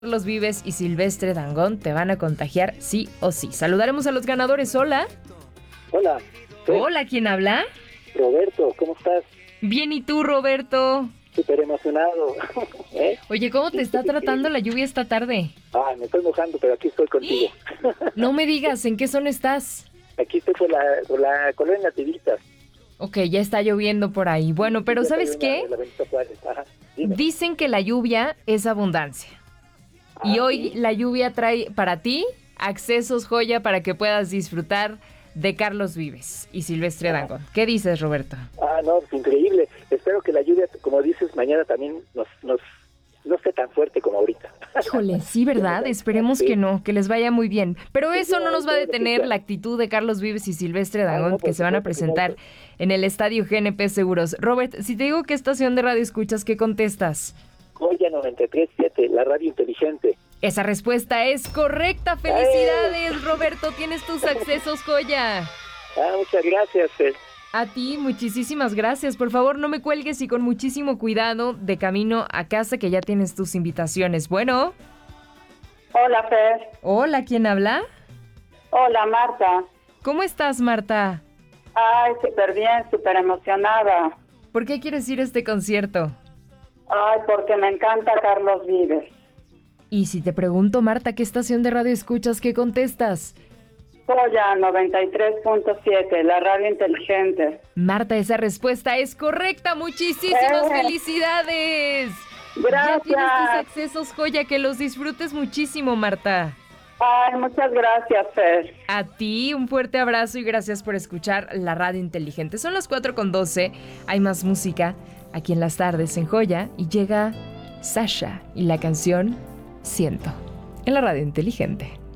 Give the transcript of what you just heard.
Carlos Vives y Silvestre Dangond te van a contagiar sí o sí. Saludaremos a los ganadores. Hola. Hola. ¿Sí? Hola, ¿quién habla? Roberto, ¿cómo estás? Bien, ¿y tú, Roberto? Súper emocionado. Oye, ¿cómo te está tratando la lluvia esta tarde? Me estoy mojando, pero aquí estoy contigo. No me digas, ¿en qué zona estás? Aquí estoy por la colonia Nativistas. Ok, ya está lloviendo por ahí. Bueno, pero Ya ¿sabes estoy en qué? la Benito Juárez. Ajá, dime. Dicen que la lluvia es abundancia. Y hoy ¿sí? la lluvia trae para ti accesos joya para que puedas disfrutar de Carlos Vives y Silvestre Dangond. ¿Qué dices, Roberto? No, es increíble. Espero que la lluvia, como dices, mañana también no esté tan fuerte como ahorita. Híjole, sí, ¿verdad? Esperemos Sí. que no, que les vaya muy bien. Pero eso no nos va a todo lo que detener sea. la actitud de Carlos Vives y Silvestre No, Dangond, que por se van a supuesto que presentar en el Estadio GNP Seguros. Robert, si te digo qué estación de radio escuchas, ¿qué contestas? Joya 93.7, la radio inteligente. Esa respuesta es correcta. ¡Felicidades, Roberto! Tienes tus accesos joya. Muchas gracias, Fer. A ti, muchísimas gracias. Por favor, no me cuelgues y con muchísimo cuidado de camino a casa que ya tienes tus invitaciones. Bueno. Hola, Fer. Hola, ¿quién habla? Hola, Marta. ¿Cómo estás, Marta? Ay, súper bien, súper emocionada. ¿Por qué quieres ir a este concierto? Ay, porque me encanta Carlos Vives. Y si te pregunto, Marta, ¿qué estación de radio escuchas? ¿Qué contestas? Joya 93.7, la radio inteligente. Marta, esa respuesta es correcta. ¡Muchísimas felicidades! Gracias. Ya tienes tus accesos joya, que los disfrutes muchísimo, Marta. Ay, muchas gracias, Fer. A ti, un fuerte abrazo y gracias por escuchar la radio inteligente. Son las 4:12, hay más música aquí en las tardes en Joya y llega Sasha y la canción Siento en la radio inteligente.